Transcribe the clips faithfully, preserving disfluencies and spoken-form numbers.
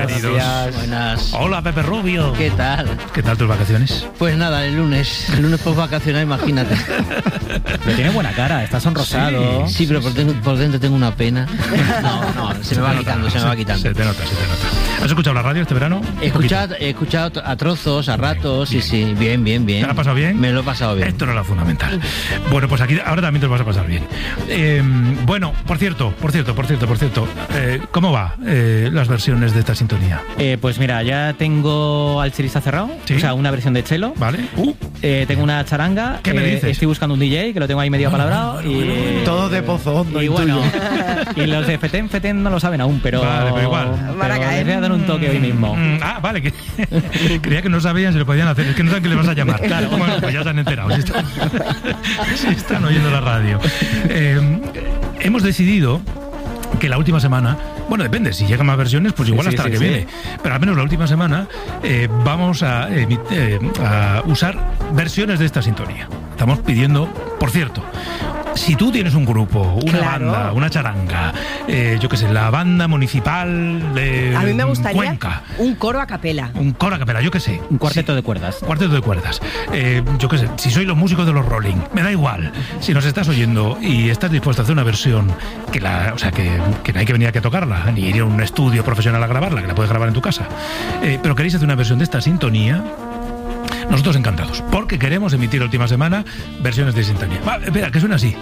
Buenos días. Buenas. Hola, Pepe Rubio. ¿Qué tal? ¿Qué tal tus vacaciones? Pues nada, el lunes. El lunes por vacacionar, imagínate. Pero tiene buena cara, está sonrosado. Sí, sí, pero por dentro, por dentro tengo una pena. No, no, se, se me va nota, quitando, se, se me va quitando. Se te nota, se te nota. ¿Has escuchado la radio este verano? He escuchado, he escuchado a trozos, a ratos, sí, sí. Bien, bien, bien. ¿Te lo has pasado bien? Me lo he pasado bien. Esto era lo fundamental. Bueno, pues aquí ahora también te lo vas a pasar bien. Eh, bueno, por cierto, por cierto, por cierto, por cierto. Eh, ¿Cómo va eh, las versiones de esta sintonía? Eh, pues mira, ya tengo al chelista cerrado, ¿Sí? O sea, una versión de chelo. Vale. Uh. Eh, tengo una charanga. ¿Qué me eh, dices? Estoy buscando un D J que lo tengo ahí medio Bueno, apalabrado. bueno, bueno, y, bueno. Todo de pozo hondo. Y bueno, y los de Feten Feten no lo saben aún, pero. Vale, pero igual. Pero les voy a dar un toque hoy mismo. Mm, ah, vale, que creía que no sabían si lo podían hacer. Es que no saben que les vas a llamar. Claro. Bueno, pues ya se han enterado. Si están, si están oyendo la radio. Eh, hemos decidido que la última semana, bueno, depende, si llegan más versiones, pues igual Sí, hasta sí, la que sí, viene. Pero al menos la última semana eh, vamos a, emi- eh, a usar versiones de esta sintonía. Estamos pidiendo, por cierto, si tú tienes un grupo, una Claro. banda, una charanga, eh, yo qué sé, la banda municipal de A mí me gustaría Cuenca, un coro a capela. un coro a capela, yo qué sé. Un cuarteto Sí. de cuerdas. Cuarteto de cuerdas. Eh, yo qué sé, si sois los músicos de los Rolling, me da igual. Si nos estás oyendo y estás dispuesto a hacer una versión que la, o sea, que, que no hay que venir aquí a tocarla, ni ir a un estudio profesional a grabarla, que la puedes grabar en tu casa. Eh, pero queréis hacer una versión de esta sintonía, nosotros encantados, porque queremos emitir la última semana versiones de sintonía. Va, espera, que suena así.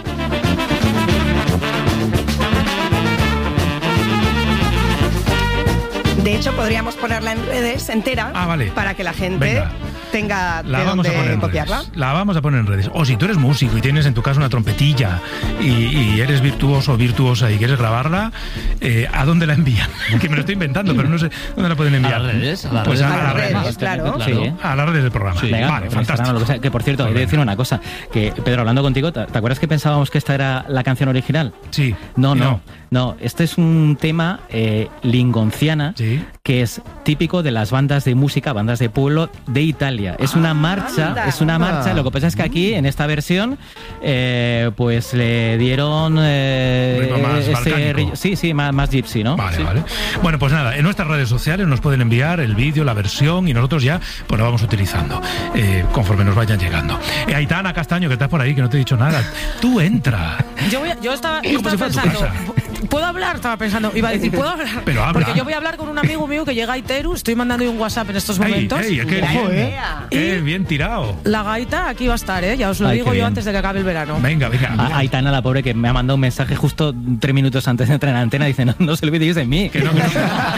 De hecho, podríamos ponerla en redes entera Ah, vale. para que la gente Venga. tenga La de vamos a poner dónde en copiarla. redes. La vamos a poner en redes. O si tú eres músico y tienes en tu casa una trompetilla y, y eres virtuoso o virtuosa y quieres grabarla, eh, ¿a dónde la envían? Que me lo estoy inventando, pero no sé dónde la pueden enviar. A las redes, a las Pues redes. a, A las las redes. redes, claro. Sí. A las redes del programa. Venga, Vale, por Instagram, fantástico. lo que sea. Que por cierto, he de decir una cosa, que Pedro, hablando contigo, ¿te te acuerdas que pensábamos que esta era la canción original? Sí. No, Y no, no. Este es un tema eh, lingonciana Sí. que es típico de las bandas de música, bandas de pueblo de Italia. Es una marcha, anda. es una marcha. Lo que pasa es que aquí, en esta versión, eh, pues le dieron eh, Ritmo más este balcánico. ri- sí, sí, más, más gypsy, ¿no? Vale, Sí. vale. Bueno, pues nada, en nuestras redes sociales nos pueden enviar el vídeo, la versión y nosotros ya pues lo vamos utilizando eh, conforme nos vayan llegando. Eh, Aitana Castaño, que estás por ahí, que no te he dicho nada. Tú entra. Yo, voy a- yo estaba, Como estaba si fuera tu pensando, casa. ¿puedo hablar? Estaba pensando, iba a decir, ¿puedo hablar? Pero habla. Porque yo voy a hablar con un amigo mío que llega a Iteru, estoy mandando un WhatsApp en estos Ey, momentos. ey, qué Gran bien, idea. qué Y- bien tirado. La gaita aquí va a estar, ¿eh? Ya os lo Ay, digo qué yo bien. antes de que acabe el verano. Venga, venga. A- Aitana, la pobre, que me ha mandado un mensaje justo tres minutos antes de entrar en la antena, dice, no, no se olvidéis de mí. Que no, que no.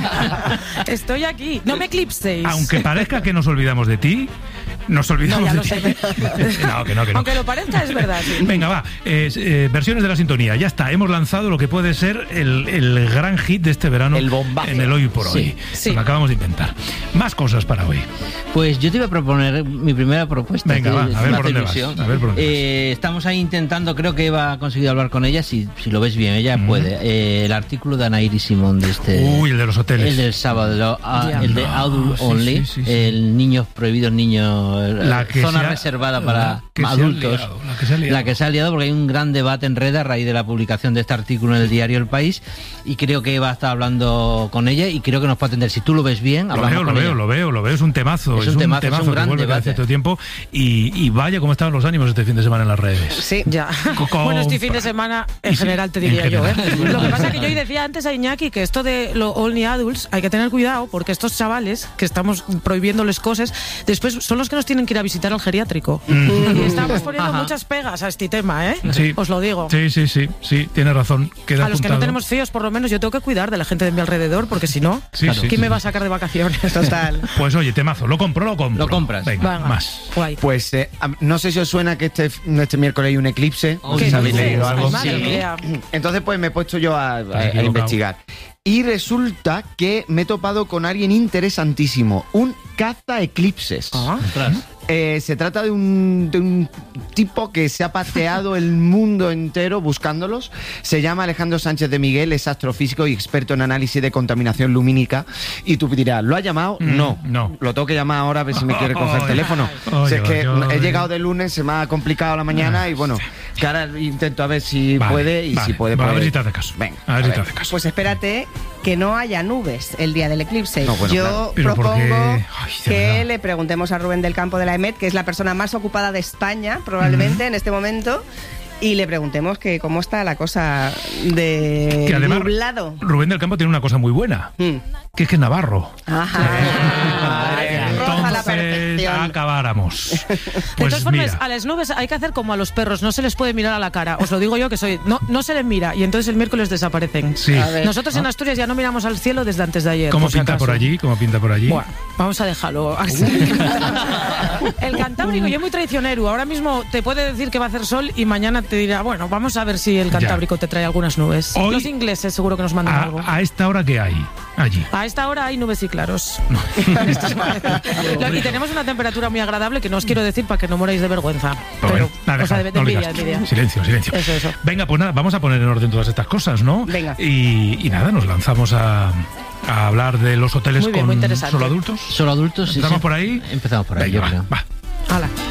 Estoy aquí, no me eclipséis. Aunque parezca que nos olvidamos de ti, nos olvidamos No, ya de lo ti. sé. No, que no, que no. Aunque lo parezca, es verdad, sí. Venga, va. eh, eh, versiones de la sintonía. Ya está. Hemos lanzado lo que puede ser el, el gran hit de este verano. El bombazo. En el hoy por hoy. Sí, sí. Lo que acabamos de inventar. Más cosas para hoy. Pues yo te iba a proponer mi primera propuesta. Venga, que va, me a ver hace por dónde vas, ilusión. a ver por dónde Eh, estamos ahí intentando, creo que Eva ha conseguido hablar con ella, si, si lo ves bien, ella Ujú. puede. Eh, el artículo de Anaíri Simón de este... Uy, el de los hoteles. El del sábado, lo- ah, Ya. el de No, Adult sí, Only, sí, sí, sí. el niños prohibidos, niños, eh, La que zona se ha- reservada para la que se ha adultos. liado, la que se ha liado. La que se ha liado porque hay un gran debate en red a raíz de la publicación de este artículo en el diario El País y creo que Eva está hablando con ella y creo que nos puede atender. Si tú lo ves bien, Lo hablamos veo, lo con veo, ella. lo veo, lo veo. Es un temazo. Es un temazo, es un que gran vuelve cada debate. cierto tiempo. Y, y vaya cómo estaban los ánimos este fin de semana en las redes. Sí. Ya. Co- Bueno, este fin de semana, en Y sí, general, te en diría yo, ¿eh? general. Lo que pasa es que yo hoy decía antes a Iñaki que esto de lo Only Adults hay que tener cuidado porque estos chavales que estamos prohibiéndoles cosas, después son los que nos tienen que ir a visitar al geriátrico. Y estamos poniendo Ajá. muchas pegas a este tema, ¿eh? Sí. Os lo digo. Sí, sí, sí, sí, tiene razón. Queda A los que no apuntado. tenemos fíos, por lo menos, yo tengo que cuidar de la gente de mi alrededor, porque si no, Sí, sí, ¿quién sí, me sí. va a sacar de vacaciones? Total. Pues oye, temazo, lo compro, lo compro. Lo compras. Venga, Venga, más. guay. Pues eh, a- no sé si os suena que este, este miércoles hay un eclipse. Oh, No sé ¿qué si habéis dices? leído algo. Ay, madre Sí. mía. Entonces pues me he puesto yo a, a- a equivocado. investigar. Y resulta que me he topado con alguien interesantísimo, un caza eclipses. Ah. Ostras. Eh, se trata de un, de un tipo que se ha paseado el mundo entero buscándolos. Se llama Alejandro Sánchez de Miguel, es astrofísico y experto en análisis de contaminación lumínica. Y tú dirás, ¿lo ha llamado? Mm, no. no. Lo tengo que llamar ahora a ver si me quiere coger el Oye, teléfono. oye, Si es que oye. he llegado de lunes, se me ha complicado la mañana y bueno, que ahora intento a ver si Vale, puede y vale. si puede. Va, a pues- ver si te hace caso. Venga, a ver a si te ver. hace caso. Pues espérate que no haya nubes el día del eclipse. No, bueno, Yo claro. Pero propongo porque- ay, de que verdad. le preguntemos a Rubén del Campo de la E M E T, que es la persona más ocupada de España, probablemente, en este momento, y le preguntemos que cómo está la cosa de Que además, nublado. Rubén del Campo tiene una cosa muy buena, Mm. que es que es navarro. Ajá. Entonces, Roja la perfección. acabáramos. De Pues todas formas, mira, a las nubes hay que hacer como a los perros, no se les puede mirar a la cara. Os lo digo yo que soy. No, no se les mira y entonces el miércoles desaparecen. sí. A ver. Nosotros en Asturias ya no miramos al cielo desde antes de ayer. ¿Cómo por si pinta acaso. por allí? ¿Cómo pinta por allí? Bueno, vamos a dejarlo así. El Cantábrico ya es muy traicionero. Ahora mismo te puede decir que va a hacer sol y mañana te dirá, bueno, vamos a ver si el Cantábrico te trae algunas nubes. Hoy- Los ingleses seguro que nos mandan algo. A, a esta hora que hay allí. A esta hora hay nubes y claros. Esto es parecido. Lo- y tenemos una temperatura muy agradable que no os quiero decir para que no moráis de vergüenza. Pero Pero, bueno, nada, o sea, de, deja, de no envidia, digas. envidia. Silencio, silencio. Eso, eso. Venga, pues nada, vamos a poner en orden todas estas cosas, ¿no? Venga. Y, y nada, nos lanzamos a, a hablar de los hoteles Muy bien, con muy interesante. solo adultos. Solo adultos, sí. ¿Empezamos sí. por ahí? Empezamos por ahí, Venga, yo va, creo. va. Hala.